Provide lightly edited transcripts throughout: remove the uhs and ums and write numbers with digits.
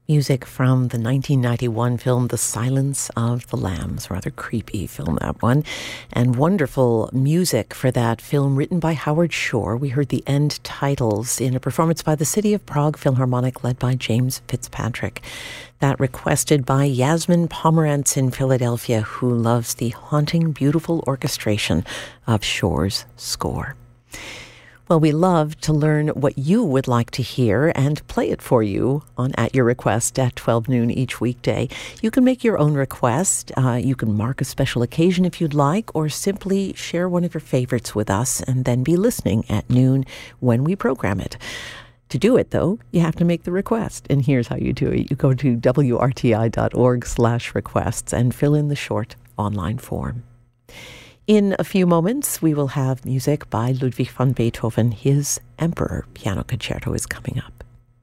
Music from the 1991 film The Silence of the Lambs. Rather creepy film, that one. And wonderful music for that film written by Howard Shore. We heard the end titles in a performance by the City of Prague Philharmonic led by James Fitzpatrick. That requested by Yasmin Pomerantz in Philadelphia, who loves the haunting, beautiful orchestration of Shore's score. Well, we love to learn what you would like to hear and play it for you on At Your Request at 12 noon each weekday. You can make your own request. You can mark a special occasion if you'd like, or simply share one of your favorites with us and then be listening at noon when we program it. To do it, though, you have to make the request. And here's how you do it. You go to wrti.org/requests and fill in the short online form. In a few moments, we will have music by Ludwig van Beethoven. His Emperor Piano Concerto is coming up.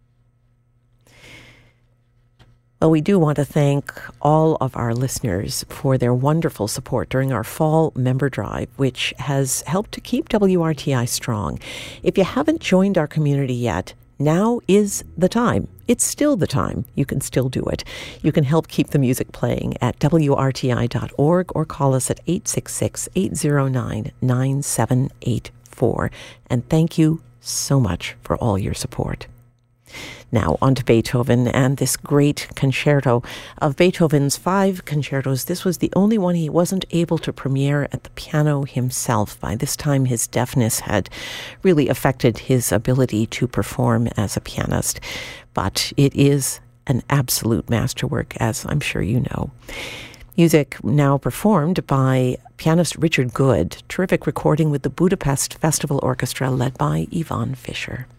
Well, we do want to thank all of our listeners for their wonderful support during our fall member drive, which has helped to keep WRTI strong. If you haven't joined our community yet, now is the time. It's still the time. You can still do it. You can help keep the music playing at WRTI.org or call us at 866-809-9784. And thank you so much for all your support. Now, on to Beethoven and this great concerto. Of Beethoven's 5 concertos, this was the only one he wasn't able to premiere at the piano himself. By this time, his deafness had really affected his ability to perform as a pianist. But it is an absolute masterwork, as I'm sure you know. Music now performed by pianist Richard Good. Terrific recording with the Budapest Festival Orchestra led by Yvonne Fischer.